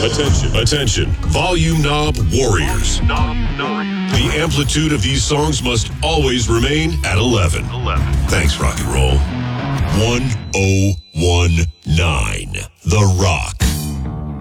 Attention, attention, volume knob warriors. The amplitude of these songs must always remain at 11. Thanks, rock and roll. 1019, The Rock.